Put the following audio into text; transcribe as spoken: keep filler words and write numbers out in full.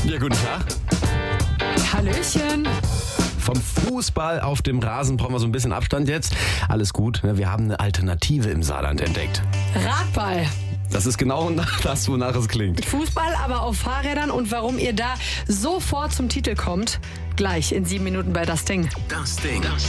Ja, guten Tag. Hallöchen. Vom Fußball auf dem Rasen brauchen wir so ein bisschen Abstand jetzt. Alles gut, ne? Wir haben eine Alternative im Saarland entdeckt. Radball. Das ist genau das, wonach es klingt. Fußball, aber auf Fahrrädern. Und warum ihr da sofort zum Titel kommt, gleich in sieben Minuten bei Das Ding. Das Ding.